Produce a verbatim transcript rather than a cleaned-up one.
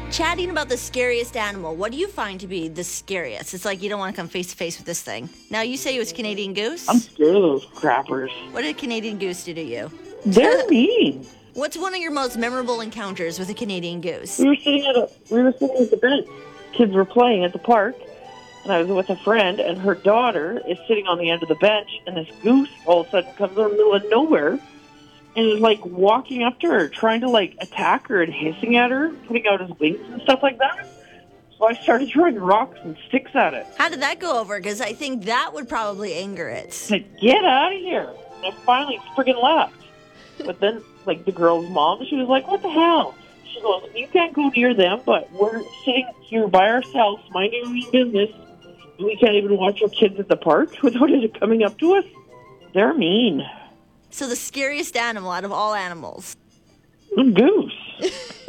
Chatting about the scariest animal, what do you find to be the scariest? It's like you don't want to come face to face with this thing. Now, you say it was Canadian goose? I'm scared of those crappers. What did Canadian goose do to you? They're mean. What's one of your most memorable encounters with a Canadian goose? We were sitting at a, we were sitting at the bench. Kids were playing at the park, and I was with a friend, and her daughter is sitting on the end of the bench, and this goose all of a sudden comes out of the middle of nowhere and is, like, walking up to her, trying to, like, attack her and hissing at her, putting out his wings and stuff like that. So I started throwing rocks and sticks at it. How did that go over? Because I think that would probably anger it. I said, get out of here. And I finally friggin' left. But then, like, the girl's mom, she was like, what the hell? She goes, you can't go near them, but we're sitting here by ourselves, minding our own business, and we can't even watch our kids at the park without it coming up to us. They're mean. So the scariest animal out of all animals? A goose.